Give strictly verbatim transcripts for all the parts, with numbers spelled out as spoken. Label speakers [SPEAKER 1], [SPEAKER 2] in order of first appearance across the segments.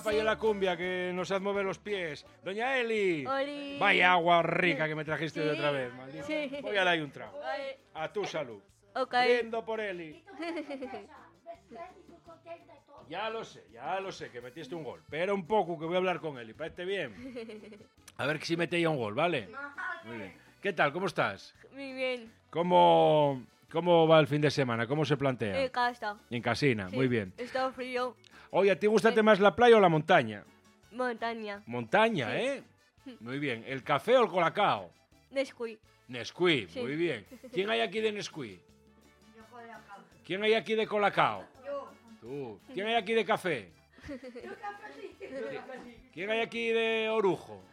[SPEAKER 1] Vaya la cumbia que nos hace mover los pies. Doña Eli.
[SPEAKER 2] Oli.
[SPEAKER 1] Vaya agua rica que me trajiste
[SPEAKER 2] Sí.
[SPEAKER 1] de otra vez, maldito.
[SPEAKER 2] Sí.
[SPEAKER 1] Voy a darle un trago.
[SPEAKER 2] Vale.
[SPEAKER 1] A tu salud.
[SPEAKER 2] Ok.
[SPEAKER 1] Brindo por Eli. Ya lo sé, ya lo sé, que metiste un gol. Pero un poco, que voy a hablar con Eli. ¿Parece bien? A ver si mete ya un gol, ¿vale? Muy bien. ¿Qué tal? ¿Cómo estás?
[SPEAKER 2] Muy bien.
[SPEAKER 1] ¿Cómo, cómo va el fin de semana? ¿Cómo se plantea?
[SPEAKER 2] En casa.
[SPEAKER 1] En casina,
[SPEAKER 2] Sí.
[SPEAKER 1] muy bien.
[SPEAKER 2] Está frío.
[SPEAKER 1] Oye, ¿a ti gustate más la playa o la montaña?
[SPEAKER 2] Montaña.
[SPEAKER 1] Montaña,
[SPEAKER 2] Sí.
[SPEAKER 1] ¿eh? Muy bien. ¿El café o el colacao?
[SPEAKER 2] Nesquik.
[SPEAKER 1] Nesquik,
[SPEAKER 2] Sí.
[SPEAKER 1] muy bien. ¿Quién hay aquí de Nesquik? ¿Quién hay aquí de colacao? Tú. ¿Quién hay aquí de café? ¿Quién hay aquí de orujo?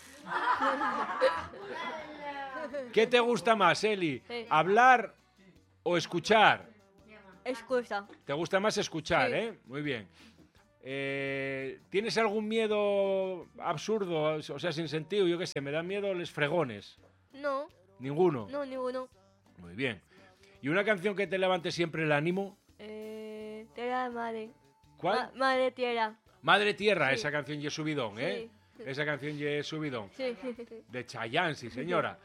[SPEAKER 1] ¿Qué te gusta más, Eli?
[SPEAKER 2] Sí.
[SPEAKER 1] ¿Hablar o escuchar?
[SPEAKER 2] Excusa.
[SPEAKER 1] ¿Te gusta más escuchar,
[SPEAKER 2] Sí.
[SPEAKER 1] eh? Muy bien. Eh, ¿Tienes algún miedo absurdo, o sea, sin sentido? Yo qué sé, me dan miedo los fregones.
[SPEAKER 2] No.
[SPEAKER 1] ¿Ninguno?
[SPEAKER 2] No, ninguno.
[SPEAKER 1] Muy bien. ¿Y una canción que te levante siempre el ánimo?
[SPEAKER 2] Eh, tierra de madre.
[SPEAKER 1] ¿Cuál?
[SPEAKER 2] Ma- madre tierra.
[SPEAKER 1] Madre Tierra,
[SPEAKER 2] Sí.
[SPEAKER 1] esa canción ye subidón, ¿eh? Esa canción ye subidón.
[SPEAKER 2] Sí.
[SPEAKER 1] De Chayanne, sí, señora.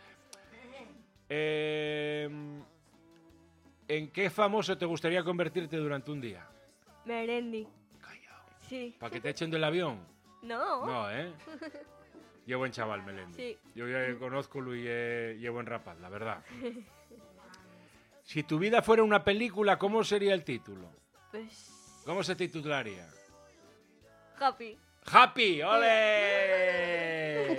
[SPEAKER 1] Eh, ¿En qué famoso te gustaría convertirte durante un día?
[SPEAKER 2] Merendi.
[SPEAKER 1] Callao.
[SPEAKER 2] Sí.
[SPEAKER 1] ¿Para que te echen del avión?
[SPEAKER 2] No.
[SPEAKER 1] No, ¿eh? Yo buen chaval, Melendi.
[SPEAKER 2] Sí.
[SPEAKER 1] Yo ya conozco y ye buen rapaz, la verdad. Si tu vida fuera una película, ¿cómo sería el título?
[SPEAKER 2] Pues.
[SPEAKER 1] ¿Cómo se titularía?
[SPEAKER 2] Happy.
[SPEAKER 1] ¡Happy! ¡Ole!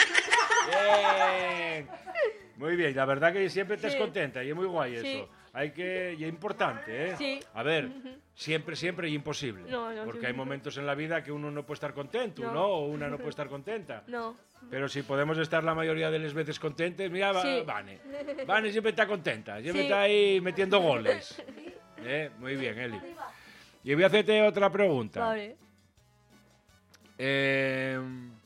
[SPEAKER 1] Bien. Muy bien, la verdad que siempre estás
[SPEAKER 2] Sí.
[SPEAKER 1] contenta y es muy guay eso.
[SPEAKER 2] Sí.
[SPEAKER 1] Hay que, y es importante, ¿eh?
[SPEAKER 2] Sí.
[SPEAKER 1] A ver, siempre, siempre y imposible.
[SPEAKER 2] No, no,
[SPEAKER 1] porque
[SPEAKER 2] sí.
[SPEAKER 1] hay momentos en la vida que uno no puede estar contento,
[SPEAKER 2] No.
[SPEAKER 1] ¿no? O una no puede estar contenta.
[SPEAKER 2] No.
[SPEAKER 1] Pero si podemos estar la mayoría de las veces contentes, mira, va-
[SPEAKER 2] Sí.
[SPEAKER 1] Vane. Vane siempre está contenta, siempre
[SPEAKER 2] Sí.
[SPEAKER 1] está ahí metiendo goles. ¿Eh? Muy bien, Eli. Y voy a hacerte otra pregunta.
[SPEAKER 2] Vale.
[SPEAKER 1] Eh,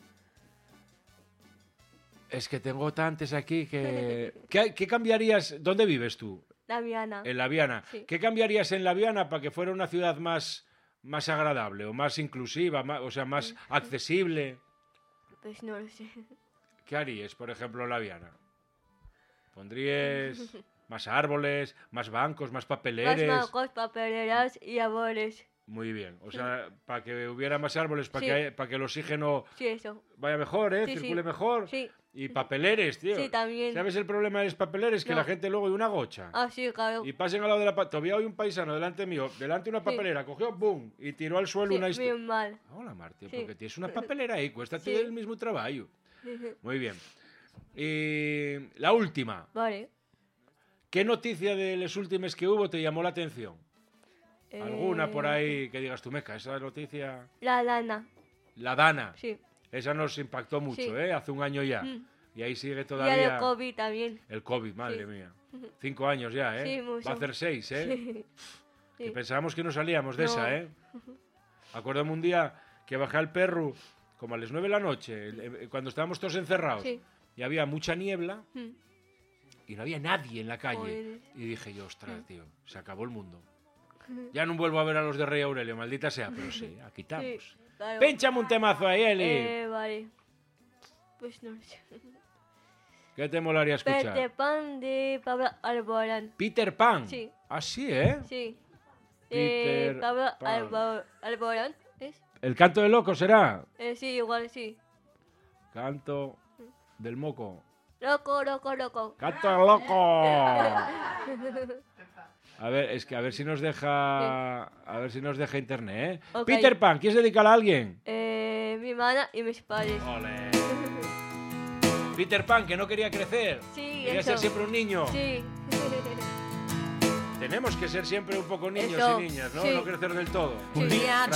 [SPEAKER 1] es que tengo tantas aquí que... ¿Qué, qué cambiarías? ¿Dónde vives tú?
[SPEAKER 2] La Viana.
[SPEAKER 1] En La Viana.
[SPEAKER 2] Sí.
[SPEAKER 1] ¿Qué cambiarías en La Viana para que fuera una ciudad más, más agradable o más inclusiva, más- o sea, más accesible?
[SPEAKER 2] Pues no lo sé.
[SPEAKER 1] ¿Qué harías, por ejemplo, en La Viana? ¿Pondrías más árboles, más bancos, más
[SPEAKER 2] Más
[SPEAKER 1] papeleres?
[SPEAKER 2] bancos, papeleras y árboles.
[SPEAKER 1] Muy bien. O sea, para que hubiera más árboles, para
[SPEAKER 2] Sí.
[SPEAKER 1] que, para que el oxígeno
[SPEAKER 2] Sí, eso.
[SPEAKER 1] vaya mejor, ¿eh?
[SPEAKER 2] Sí, sí.
[SPEAKER 1] Circule mejor.
[SPEAKER 2] Sí.
[SPEAKER 1] Y papeleres, tío.
[SPEAKER 2] Sí, también.
[SPEAKER 1] ¿Sabes el problema de los papeleres? Que
[SPEAKER 2] No.
[SPEAKER 1] la gente luego de una gocha.
[SPEAKER 2] Ah, sí, claro.
[SPEAKER 1] Y pasen al lado de la... pa- Todavía hay un paisano delante mío, delante de una papelera, cogió, ¡boom! Y tiró al suelo
[SPEAKER 2] Sí,
[SPEAKER 1] una... histo-
[SPEAKER 2] bien mal.
[SPEAKER 1] Hola, Martín,
[SPEAKER 2] Sí.
[SPEAKER 1] porque tienes una papelera ahí, cuesta
[SPEAKER 2] Sí.
[SPEAKER 1] el mismo trabajo. Muy bien. Y la última.
[SPEAKER 2] Vale.
[SPEAKER 1] ¿Qué noticia de las últimas que hubo te llamó la atención? ¿Alguna
[SPEAKER 2] Eh,
[SPEAKER 1] por ahí que digas tú, meca, esa noticia?
[SPEAKER 2] La lana.
[SPEAKER 1] La Dana.
[SPEAKER 2] Sí.
[SPEAKER 1] Esa nos impactó mucho,
[SPEAKER 2] Sí.
[SPEAKER 1] ¿eh? Hace un año ya.
[SPEAKER 2] Mm.
[SPEAKER 1] Y ahí sigue
[SPEAKER 2] Y
[SPEAKER 1] todavía...
[SPEAKER 2] el COVID también.
[SPEAKER 1] El COVID, madre
[SPEAKER 2] Sí.
[SPEAKER 1] mía. Cinco años ya, ¿eh?
[SPEAKER 2] Sí, mucho.
[SPEAKER 1] Va a hacer seis, ¿eh?
[SPEAKER 2] Sí.
[SPEAKER 1] Que
[SPEAKER 2] Sí.
[SPEAKER 1] pensábamos que no salíamos de
[SPEAKER 2] No.
[SPEAKER 1] esa, ¿eh? Acuérdame un día que bajé al perro como a las nueve de la noche, eh, cuando estábamos todos encerrados,
[SPEAKER 2] Sí.
[SPEAKER 1] y había mucha niebla
[SPEAKER 2] Mm.
[SPEAKER 1] y no había nadie en la calle.
[SPEAKER 2] Joder.
[SPEAKER 1] Y dije yo, ostras, tío, se acabó el mundo. Ya no vuelvo a ver a los de Rey Aurelio, maldita sea, pero sí, aquí estamos.
[SPEAKER 2] Sí, claro.
[SPEAKER 1] Pénchame un temazo ahí, Eli.
[SPEAKER 2] Eh, vale. Pues no lo sé.
[SPEAKER 1] ¿Qué te molaría escuchar?
[SPEAKER 2] Peter Pan de Pablo Alborán.
[SPEAKER 1] Peter Pan.
[SPEAKER 2] Sí.
[SPEAKER 1] Ah, sí, ¿eh?
[SPEAKER 2] Sí.
[SPEAKER 1] Peter
[SPEAKER 2] eh, Pablo
[SPEAKER 1] Pan.
[SPEAKER 2] Albo- Alborán. ¿Es?
[SPEAKER 1] ¿El canto del loco será?
[SPEAKER 2] Eh, sí, igual sí.
[SPEAKER 1] Canto del moco.
[SPEAKER 2] Loco, loco, loco.
[SPEAKER 1] ¡Canto del loco! A ver, es que a ver si nos deja. A ver si nos deja internet, ¿eh?
[SPEAKER 2] Ok.
[SPEAKER 1] Peter Pan, ¿quieres dedicarla a alguien?
[SPEAKER 2] Eh, mi hermana y mis padres.
[SPEAKER 1] Ole. Peter Pan, que no quería crecer.
[SPEAKER 2] Sí,
[SPEAKER 1] Quería
[SPEAKER 2] eso.
[SPEAKER 1] ser siempre un niño.
[SPEAKER 2] Sí.
[SPEAKER 1] Tenemos que ser siempre un poco niños
[SPEAKER 2] Eso,
[SPEAKER 1] y niñas, ¿no?
[SPEAKER 2] sí.
[SPEAKER 1] No crecer del todo.
[SPEAKER 2] Sí.